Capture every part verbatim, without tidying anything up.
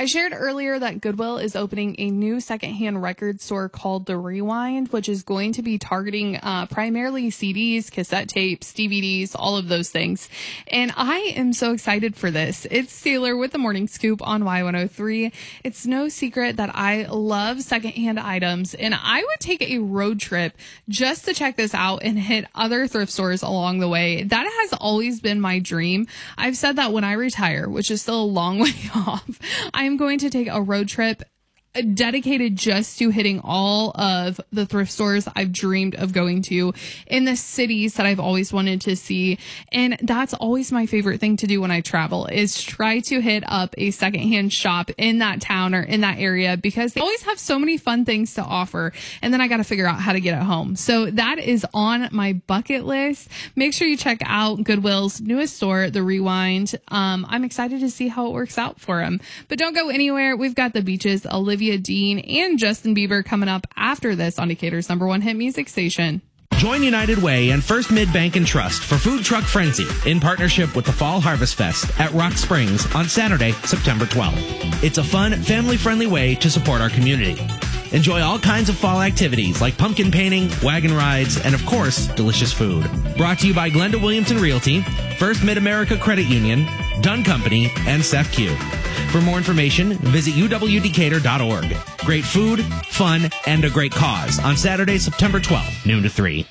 I shared earlier that Goodwill is opening a new secondhand record store called The Rewind, which is going to be targeting uh, primarily C Ds, cassette tapes, D V Ds, all of those things. And I am so excited for this. It's Taylor with the Morning Scoop on Y one oh three. It's no secret that I love secondhand items, and I would take a road trip just to check this out and hit other thrift stores along the way. That has always been my dream. I've said that when I retire, which is still a long way off, I am going to take a road trip dedicated just to hitting all of the thrift stores I've dreamed of going to in the cities that I've always wanted to see. And that's always my favorite thing to do when I travel, is try to hit up a secondhand shop in that town or in that area, because they always have so many fun things to offer. And then I got to figure out how to get it home. So that is on my bucket list. Make sure you check out Goodwill's newest store, The Rewind. Um, I'm excited to see how it works out for them. But don't go anywhere. We've got the Beaches, Olivia Dean, and Justin Bieber coming up after this on Decatur's number one hit music station. Join United Way and First Mid Bank and Trust for Food Truck Frenzy in partnership with the Fall Harvest Fest at Rock Springs on Saturday, September twelfth. It's a fun, family-friendly way to support our community. Enjoy all kinds of fall activities like pumpkin painting, wagon rides, and of course, delicious food. Brought to you by Glenda Williamson Realty, First Mid-America Credit Union, Dunn Company, and SEFCU. For more information, visit U W Decatur dot org. Great food, fun, and a great cause on Saturday, September twelfth, noon to three.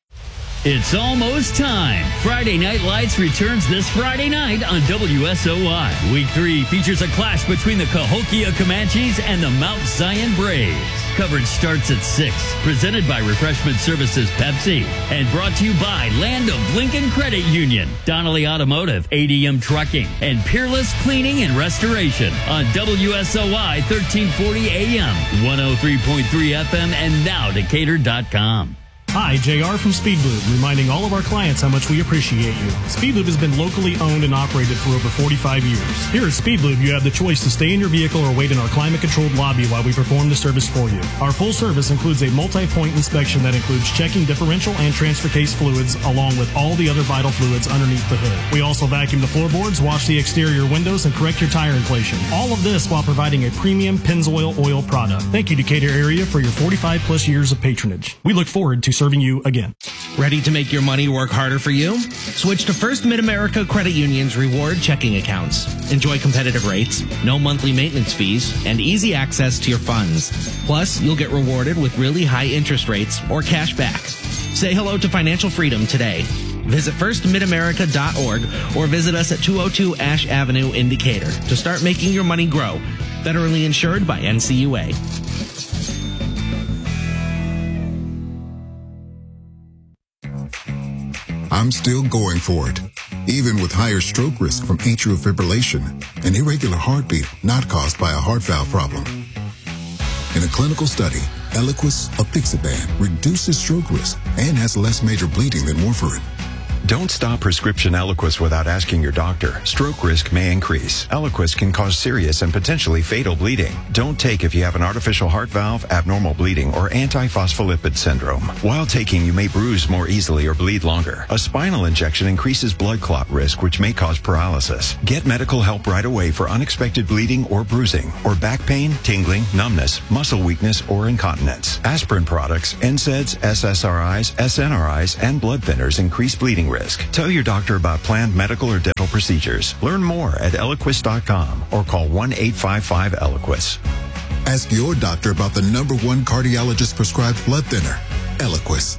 It's almost time. Friday Night Lights returns this Friday night on W S O Y. Week three features a clash between the Cahokia Comanches and the Mount Zion Braves. Coverage starts at six. Presented by Refreshment Services Pepsi. And brought to you by Land of Lincoln Credit Union, Donnelly Automotive, A D M Trucking, and Peerless Cleaning and Restoration on W S O Y thirteen forty A M, one oh three point three F M, and now Decatur dot com. Hi, J R from Speedlube, reminding all of our clients how much we appreciate you. Speedlube has been locally owned and operated for over forty-five years. Here at Speedlube, you have the choice to stay in your vehicle or wait in our climate-controlled lobby while we perform the service for you. Our full service includes a multi-point inspection that includes checking differential and transfer case fluids, along with all the other vital fluids underneath the hood. We also vacuum the floorboards, wash the exterior windows, and correct your tire inflation. All of this while providing a premium Pennzoil oil product. Thank you, Decatur area, for your forty-five plus years of patronage. We look forward to serving you again. Ready to make your money work harder for you? Switch to First Mid-America Credit Union's reward checking accounts. Enjoy competitive rates, no monthly maintenance fees, and easy access to your funds. Plus, you'll get rewarded with really high interest rates or cash back. Say hello to financial freedom today. Visit first mid america dot org or visit us at two oh two Ash Avenue in Decatur to start making your money grow. Federally insured by N C U A. I'm still going for it, even with higher stroke risk from atrial fibrillation, an irregular heartbeat not caused by a heart valve problem. In a clinical study, Eliquis apixaban reduces stroke risk and has less major bleeding than warfarin. Don't stop prescription Eliquis without asking your doctor. Stroke risk may increase. Eliquis can cause serious and potentially fatal bleeding. Don't take if you have an artificial heart valve, abnormal bleeding, or antiphospholipid syndrome. While taking, you may bruise more easily or bleed longer. A spinal injection increases blood clot risk, which may cause paralysis. Get medical help right away for unexpected bleeding or bruising, or back pain, tingling, numbness, muscle weakness, or incontinence. Aspirin products, N SAIDs, S S R Is, S N R Is, and blood thinners increase bleeding risk. Tell your doctor about planned medical or dental procedures. Learn more at Eliquis dot com or call one eight five five Eliquis. Ask your doctor about the number one cardiologist prescribed blood thinner, Eliquis.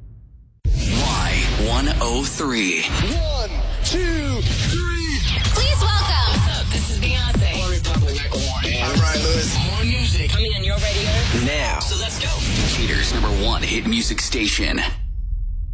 Y one oh three. One, two, three. Please welcome. What's up? This is Beyonce. One Republic, one. I'm Ryan Lewis. More music. Coming on your radio. Now. So let's go. Decatur's number one hit music station.